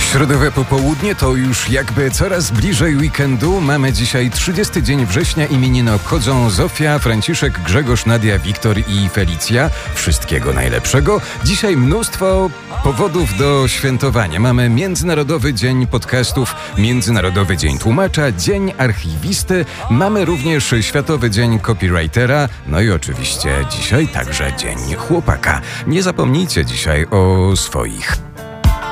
Środowe popołudnie to już jakby coraz bliżej weekendu. Mamy dzisiaj 30 dzień września. Imieniny obchodzą Zofia, Franciszek, Grzegorz, Nadia, Wiktor i Felicja. Wszystkiego najlepszego. Dzisiaj mnóstwo powodów do świętowania. Mamy Międzynarodowy Dzień Podcastów, Międzynarodowy Dzień Tłumacza, Dzień Archiwisty. Mamy również Światowy Dzień Copywritera. No i oczywiście dzisiaj także Dzień Chłopaka. Nie zapomnijcie dzisiaj o swoich.